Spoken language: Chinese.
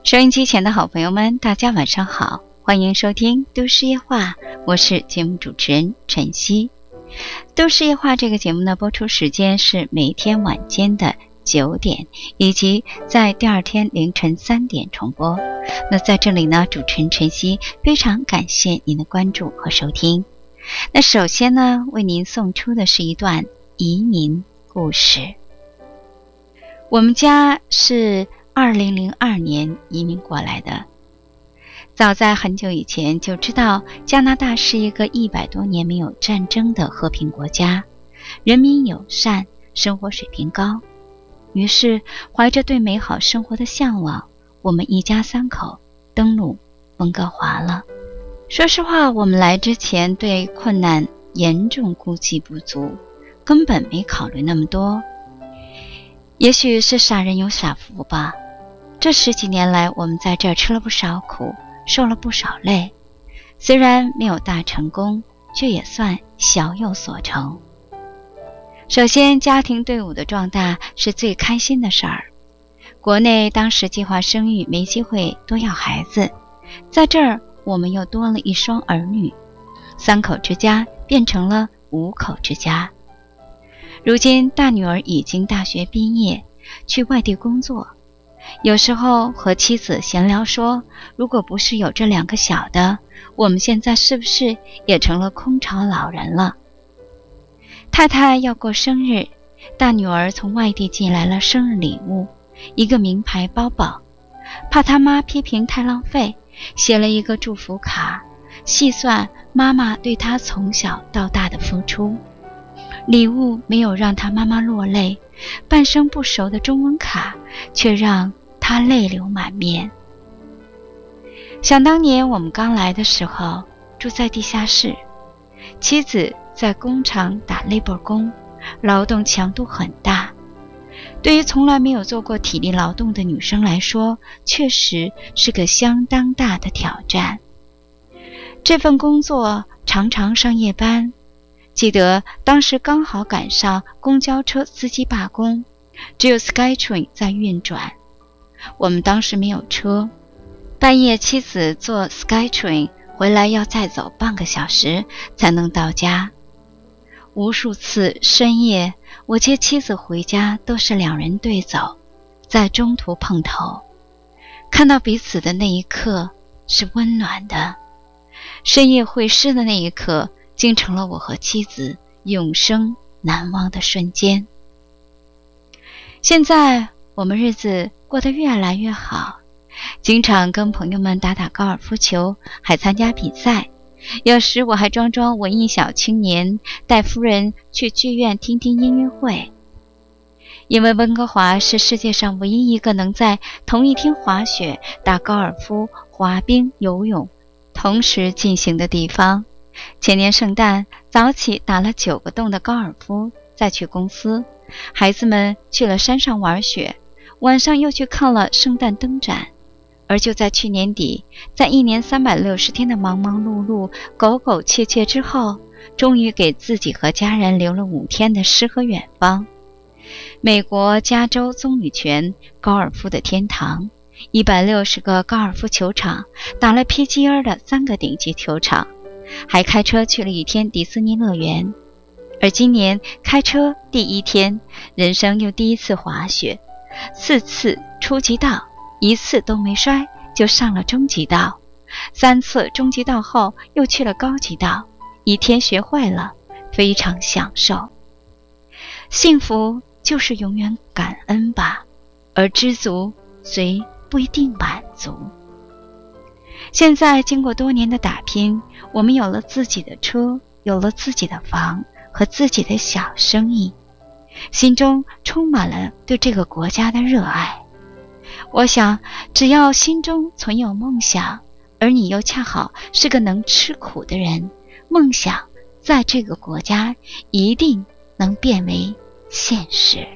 收音机前的好朋友们，大家晚上好，欢迎收听都市夜话，我是节目主持人晨曦。都市夜话这个节目的播出时间是每天晚间的9点，以及在第二天凌晨3点重播。那在这里呢，主持人晨曦非常感谢您的关注和收听。那首先呢，为您送出的是一段移民故事。我们家是2002年移民过来的，早在很久以前就知道加拿大是一个100多年没有战争的和平国家，人民友善，生活水平高。于是怀着对美好生活的向往，我们一家3口登陆温哥华了。说实话，我们来之前对困难严重估计不足，根本没考虑那么多。也许是傻人有傻福吧，这10几年来，我们在这儿吃了不少苦，受了不少累，虽然没有大成功，却也算小有所成。首先，家庭队伍的壮大是最开心的事儿。国内当时计划生育没机会多要孩子，在这儿我们又多了一双儿女，3口之家变成了5口之家。如今大女儿已经大学毕业，去外地工作。有时候和妻子闲聊说，如果不是有这2个小的，我们现在是不是也成了空巢老人了？太太要过生日，大女儿从外地寄来了生日礼物，一个名牌包包，怕她妈批评太浪费，写了一个祝福卡，细算妈妈对她从小到大的付出。礼物没有让她妈妈落泪，半生不熟的中文卡却让她泪流满面。想当年我们刚来的时候，住在地下室，妻子在工厂打 labor 工，劳动强度很大。对于从来没有做过体力劳动的女生来说，确实是个相当大的挑战。这份工作常常上夜班，记得当时刚好赶上公交车司机罢工，只有 SkyTrain 在运转。我们当时没有车，半夜妻子坐 SkyTrain 回来要再走半个小时才能到家。无数次深夜，我接妻子回家都是2人对走，在中途碰头，看到彼此的那一刻是温暖的。深夜会师的那一刻，竟成了我和妻子永生难忘的瞬间。现在我们日子过得越来越好，经常跟朋友们打打高尔夫球，还参加比赛。有时我还装装文艺小青年，带夫人去剧院听听音乐会。因为温哥华是世界上唯一一个能在同一天滑雪、打高尔夫、滑冰、游泳同时进行的地方。前年圣诞早起打了9个洞的高尔夫，再去公司，孩子们去了山上玩雪，晚上又去看了圣诞灯展。而就在去年底，在1年360天的忙忙碌碌、苟苟切切之后，终于给自己和家人留了5天的诗和远方。美国加州棕榈泉高尔夫的天堂，160个高尔夫球场，打了 PGA 的3个顶级球场，还开车去了1天迪士尼乐园。而今年开车第1天，人生又第1次滑雪，4次初级道，1次都没摔就上了中级道，3次中级道后又去了高级道，1天学会了，非常享受。幸福就是永远感恩吧，而知足虽不一定满足。现在经过多年的打拼，我们有了自己的车，有了自己的房和自己的小生意，心中充满了对这个国家的热爱。我想，只要心中存有梦想，而你又恰好是个能吃苦的人，梦想在这个国家一定能变为现实。